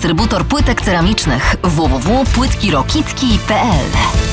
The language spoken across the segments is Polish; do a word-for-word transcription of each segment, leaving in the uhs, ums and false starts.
dystrybutor płytek ceramicznych w w w kropka płytki rokitki kropka p l.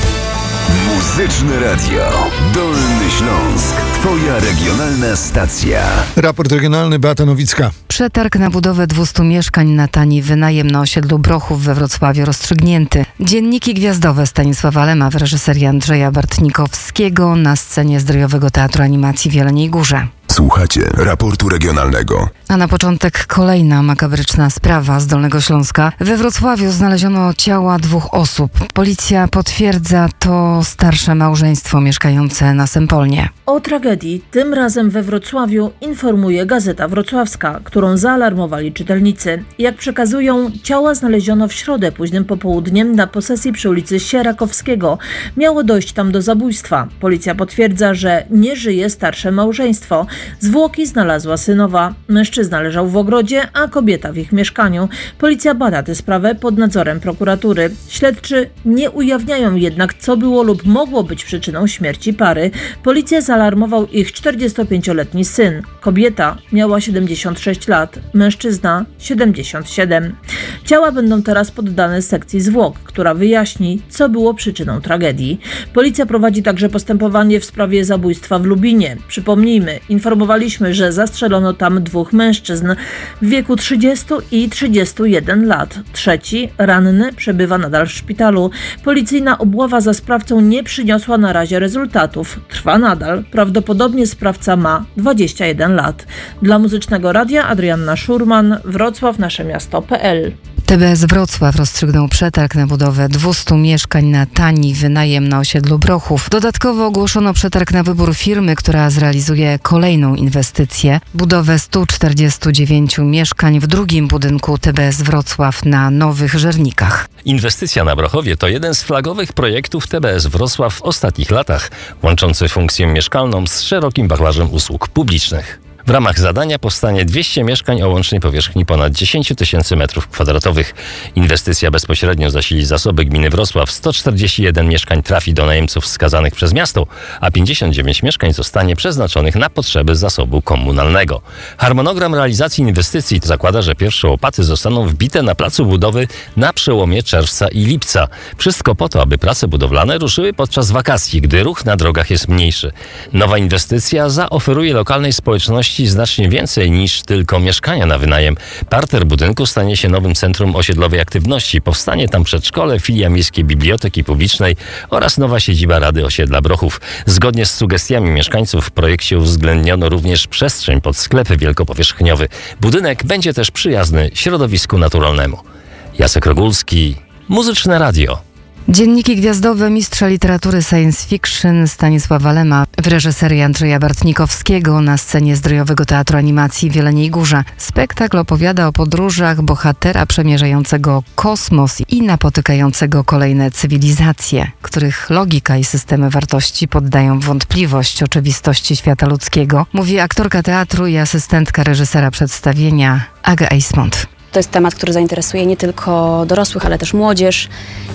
Muzyczne Radio Dolny Śląsk. Twoja regionalna stacja. Raport regionalny, Beata Nowicka. Przetarg na budowę dwustu mieszkań na tani wynajem na osiedlu Brochów we Wrocławiu rozstrzygnięty. Dzienniki gwiazdowe Stanisława Lema w reżyserii Andrzeja Bartnikowskiego na scenie Zdrojowego Teatru Animacji w Jeleniej Górze. Słuchacie raportu regionalnego. A na początek kolejna makabryczna sprawa z Dolnego Śląska. We Wrocławiu znaleziono ciała dwóch osób. Policja potwierdza, to starsze małżeństwo mieszkające na Sempolnie. O tragedii, tym razem we Wrocławiu, informuje Gazeta Wrocławska, którą zaalarmowali czytelnicy. Jak przekazują, ciała znaleziono w środę późnym popołudniem na posesji przy ulicy Sierakowskiego. Miało dojść tam do zabójstwa. Policja potwierdza, że nie żyje starsze małżeństwo. Zwłoki znalazła synowa. Mężczyzna leżał w ogrodzie, a kobieta w ich mieszkaniu. Policja bada tę sprawę pod nadzorem prokuratury. Śledczy nie ujawniają jednak, co było lub mogło być przyczyną śmierci pary. Policja zaalarmował ich czterdziestopięcioletni syn. Kobieta miała siedemdziesiąt sześć lat, mężczyzna siedemdziesiąt siedem. Ciała będą teraz poddane sekcji zwłok, która wyjaśni, co było przyczyną tragedii. Policja prowadzi także postępowanie w sprawie zabójstwa w Lubinie. Przypomnijmy, informowaliśmy, że zastrzelono tam dwóch mężczyzn w wieku trzydziestu i trzydziestu jeden lat. Trzeci, ranny, przebywa nadal w szpitalu. Policyjna obława za sprawcą nie przyniosła na razie rezultatów. Trwa nadal. Prawdopodobnie sprawca ma dwadzieścia jeden lat. Dla Muzycznego Radia Adrianna Szurman, Wrocław, nasze miasto kropka p l. T B S Wrocław rozstrzygnął przetarg na budowę dwustu mieszkań na tani wynajem na osiedlu Brochów. Dodatkowo ogłoszono przetarg na wybór firmy, która zrealizuje kolejną inwestycję. Budowę stu czterdziestu dziewięciu mieszkań w drugim budynku T B S Wrocław na Nowych Żernikach. Inwestycja na Brochowie to jeden z flagowych projektów T B S Wrocław w ostatnich latach, łączący funkcję mieszkalną z szerokim wachlarzem usług publicznych. W ramach zadania powstanie dwieście mieszkań o łącznej powierzchni ponad dziesięć tysięcy metrów kwadratowych. Inwestycja bezpośrednio zasili zasoby gminy Wrocław. sto czterdzieści jeden mieszkań trafi do najemców wskazanych przez miasto, a pięćdziesiąt dziewięć mieszkań zostanie przeznaczonych na potrzeby zasobu komunalnego. Harmonogram realizacji inwestycji zakłada, że pierwsze łopaty zostaną wbite na placu budowy na przełomie czerwca i lipca. Wszystko po to, aby prace budowlane ruszyły podczas wakacji, gdy ruch na drogach jest mniejszy. Nowa inwestycja zaoferuje lokalnej społeczności znacznie więcej niż tylko mieszkania na wynajem. Parter budynku stanie się nowym centrum osiedlowej aktywności. Powstanie tam przedszkole, filia Miejskiej Biblioteki Publicznej oraz nowa siedziba Rady Osiedla Brochów. Zgodnie z sugestiami mieszkańców w projekcie uwzględniono również przestrzeń pod sklep wielkopowierzchniowy. Budynek będzie też przyjazny środowisku naturalnemu. Jacek Rogulski, Muzyczne Radio. Dzienniki gwiazdowe mistrza literatury science fiction Stanisława Lema w reżyserii Andrzeja Bartnikowskiego na scenie Zdrojowego Teatru Animacji w Jeleniej Górze. Spektakl opowiada o podróżach bohatera przemierzającego kosmos i napotykającego kolejne cywilizacje, których logika i systemy wartości poddają w wątpliwość oczywistości świata ludzkiego, mówi aktorka teatru i asystentka reżysera przedstawienia Aga Eismont. To jest temat, który zainteresuje nie tylko dorosłych, ale też młodzież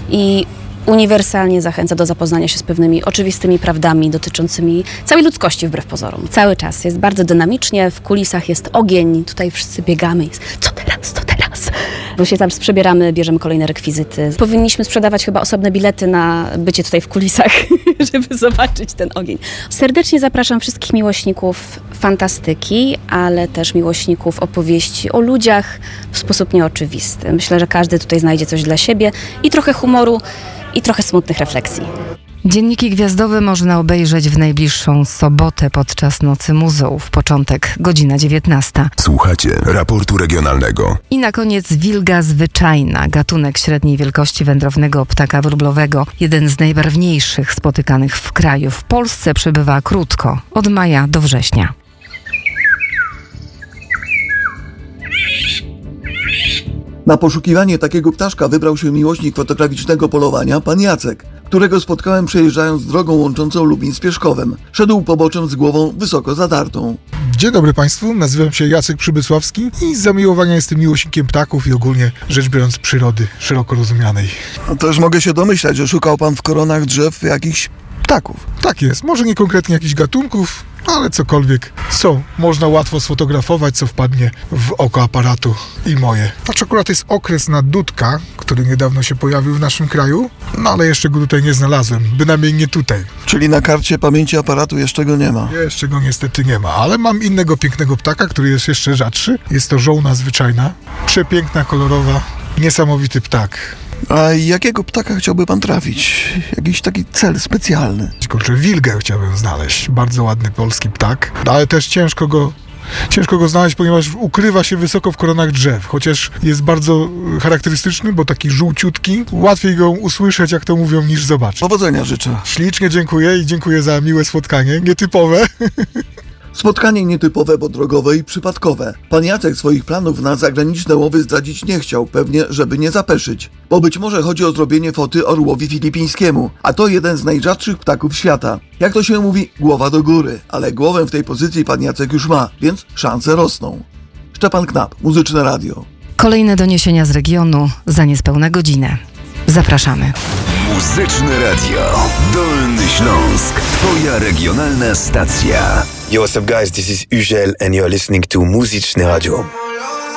i uniwersalnie zachęca do zapoznania się z pewnymi oczywistymi prawdami dotyczącymi całej ludzkości wbrew pozorom. Cały czas jest bardzo dynamicznie, w kulisach jest ogień, tutaj wszyscy biegamy, jest co teraz, co teraz? Bo się tam przebieramy, bierzemy kolejne rekwizyty. Powinniśmy sprzedawać chyba osobne bilety na bycie tutaj w kulisach, żeby zobaczyć ten ogień. Serdecznie zapraszam wszystkich miłośników fantastyki, ale też miłośników opowieści o ludziach w sposób nieoczywisty. Myślę, że każdy tutaj znajdzie coś dla siebie i trochę humoru, i trochę smutnych refleksji. Dzienniki gwiazdowe można obejrzeć w najbliższą sobotę podczas Nocy Muzeów. Początek, godzina dziewiętnasta. Słuchacie raportu regionalnego. I na koniec wilga zwyczajna, gatunek średniej wielkości wędrownego ptaka wróblowego. Jeden z najbarwniejszych spotykanych w kraju. W Polsce przebywa krótko, od maja do września. Na poszukiwanie takiego ptaszka wybrał się miłośnik fotograficznego polowania, pan Jacek, którego spotkałem przejeżdżając drogą łączącą Lubin z Pierzkowem. Szedł poboczem z głową wysoko zadartą. Dzień dobry Państwu, nazywam się Jacek Przybysławski i z zamiłowania jestem miłośnikiem ptaków i ogólnie rzecz biorąc przyrody szeroko rozumianej. No to już mogę się domyślać, że szukał pan w koronach drzew jakichś ptaków. Tak jest, może nie konkretnie jakichś gatunków, ale cokolwiek, co można łatwo sfotografować, co wpadnie w oko aparatu i moje. Znaczy akurat jest okres na dudka, który niedawno się pojawił w naszym kraju, no ale jeszcze go tutaj nie znalazłem, bynajmniej nie tutaj. Czyli na karcie pamięci aparatu jeszcze go nie ma. Jeszcze go niestety nie ma, ale mam innego pięknego ptaka, który jest jeszcze rzadszy. Jest to żołna zwyczajna, przepiękna, kolorowa, niesamowity ptak. A jakiego ptaka chciałby pan trafić? Jakiś taki cel specjalny? Kurczę, wilgę chciałbym znaleźć. Bardzo ładny polski ptak, ale też ciężko go, ciężko go znaleźć, ponieważ ukrywa się wysoko w koronach drzew. Chociaż jest bardzo charakterystyczny, bo taki żółciutki. Łatwiej go usłyszeć, jak to mówią, niż zobaczyć. Powodzenia życzę. Ślicznie dziękuję i dziękuję za miłe spotkanie. Nietypowe. Spotkanie nietypowe, bo drogowe i przypadkowe. Pan Jacek swoich planów na zagraniczne łowy zdradzić nie chciał, pewnie żeby nie zapeszyć. Bo być może chodzi o zrobienie foty orłowi filipińskiemu, a to jeden z najrzadszych ptaków świata. Jak to się mówi, głowa do góry, ale głowę w tej pozycji pan Jacek już ma, więc szanse rosną. Szczepan Knap, Muzyczne Radio. Kolejne doniesienia z regionu za niespełna godzinę. Zapraszamy. Muzyczne Radio. Dolny Śląsk. Twoja regionalna stacja. Yo, what's up guys, this is Ugel and you're listening to Muzyczne Radio.